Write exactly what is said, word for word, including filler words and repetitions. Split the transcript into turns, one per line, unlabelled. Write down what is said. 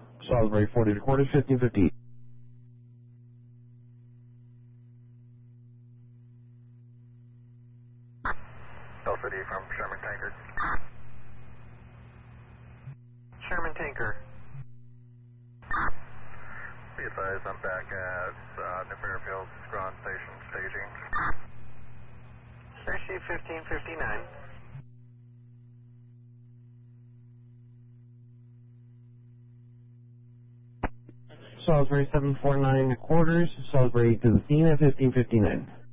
Salisbury forty to quarters, fifteen fifty.
Delta D from Sherman Tanker.
Sherman Tanker.
Be advised, I'm back at uh, New Fairfield ground station staging.
Hershey fifteen fifty-nine.
Salisbury seven four nine quarters, Salisbury to the scene at fifteen fifty-nine.